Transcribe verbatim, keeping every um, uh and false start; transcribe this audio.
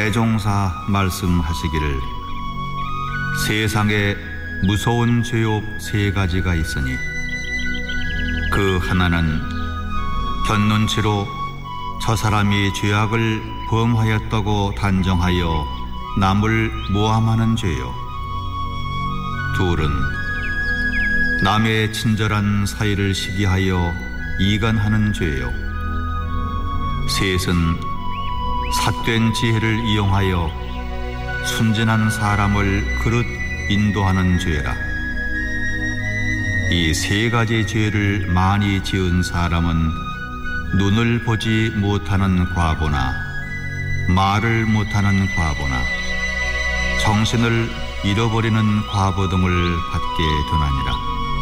대종사 말씀하시기를 세상에 무서운 죄욕 세 가지가 있으니 그 하나는 견눈치로 저 사람이 죄악을 범하였다고 단정하여 남을 모함하는 죄요. 둘은 남의 친절한 사이를 시기하여 이간하는 죄요. 셋은 삿된 지혜를 이용하여 순진한 사람을 그릇 인도하는 죄라. 이 세 가지 죄를 많이 지은 사람은 눈을 보지 못하는 과부나 말을 못하는 과부나 정신을 잃어버리는 과부 등을 받게 되나니라.